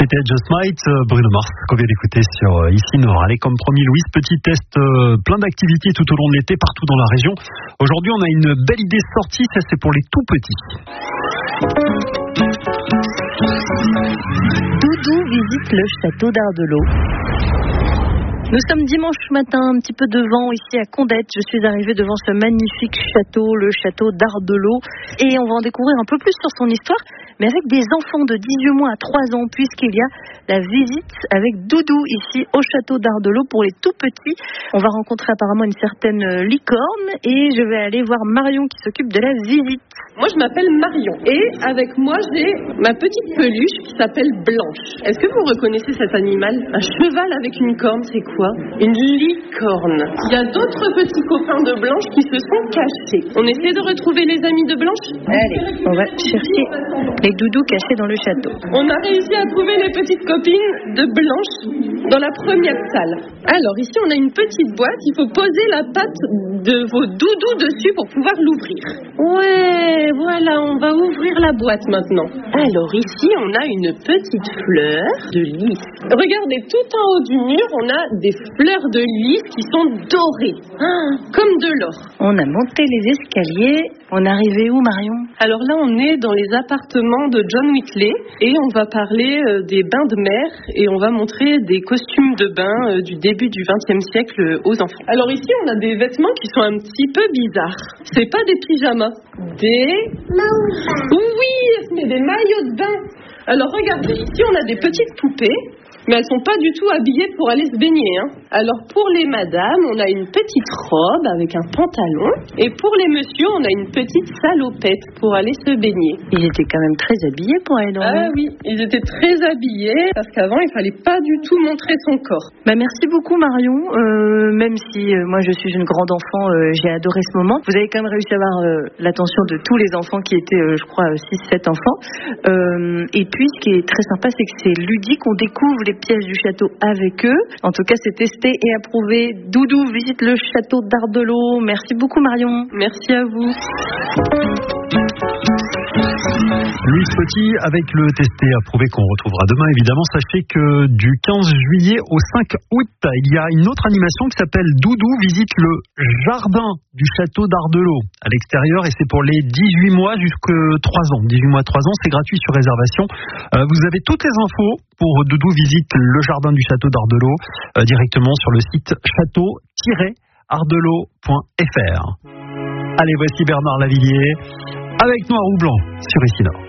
C'était Just Might, Bruno Mars, qu'on vient d'écouter sur Ici Nord. Allez, comme promis, Louise, petit test, plein d'activités tout au long de l'été, partout dans la région. Aujourd'hui, on a une belle idée sortie, ça c'est pour les tout petits. Doudou visite le château d'Ardelot. Nous sommes dimanche matin, un petit peu de vent ici à Condette. Je suis arrivée devant ce magnifique château, le château d'Ardelot. Et on va en découvrir un peu plus sur son histoire, mais avec des enfants de 18 mois à 3 ans, puisqu'il y a la visite avec Doudou ici au château d'Ardelot pour les tout petits. On va rencontrer apparemment une certaine licorne et je vais aller voir Marion qui s'occupe de la visite. Moi, je m'appelle Marion et avec moi, j'ai ma petite peluche qui s'appelle Blanche. Est-ce que vous reconnaissez cet animal? Un cheval avec une corne, c'est quoi? Une licorne. Il y a d'autres petits copains de Blanche qui se sont cachés. On essaie de retrouver les amis de Blanche? Allez, on va chercher les doudous cachés dans le château. On a réussi à trouver les petites copines de Blanche dans la première salle. Alors ici, on a une petite boîte. Il faut poser la patte de vos doudous dessus pour pouvoir l'ouvrir. Ouais, voilà, on va ouvrir la boîte maintenant. Alors ici, on a une petite fleur de lys. Regardez, tout en haut du mur, on a des fleurs de lys qui sont dorées, comme de l'or. On a monté les escaliers. On est arrivé où, Marion? Alors là, on est dans les appartements de John Whitley et on va parler des bains de mer et on va montrer des costumes de bain du début du XXe siècle aux enfants. Alors ici, on a des vêtements qui sont un petit peu bizarres. C'est pas des pyjamas, des... Oui, mais des maillots de bain. Alors regardez, ici, on a des petites poupées. Mais elles sont pas du tout habillées pour aller se baigner. Alors pour les madames, on a une petite robe avec un pantalon. Et pour les messieurs, on a une petite salopette pour aller se baigner. Ils étaient quand même très habillés pour aller dans l'eau. Ah oui, ils étaient très habillés parce qu'avant, il fallait pas du tout montrer son corps. Merci beaucoup Marion. Même si moi je suis une grande enfant, j'ai adoré ce moment. Vous avez quand même réussi à avoir l'attention de tous les enfants qui étaient, je crois, 6-7 enfants. Et puis ce qui est très sympa, c'est que c'est ludique. On découvre les pièces du château avec eux. En tout cas, c'est testé et approuvé. Doudou visite le château d'Ardelot. Merci beaucoup Marion. Merci à vous. Louise Petit avec le testé approuvé qu'on retrouvera demain évidemment. Sachez que du 15 juillet au 5 août, il y a une autre animation qui s'appelle Doudou visite le jardin du château d'Ardelot à l'extérieur et c'est pour les 18 mois jusqu'à 3 ans. 18 mois 3 ans, c'est gratuit sur réservation. Vous avez toutes les infos pour Doudou visite le jardin du château d'Ardelot directement sur le site château-ardelot.fr. Allez, voici Bernard Lavillier avec Noir ou Blanc sur Ici Nord.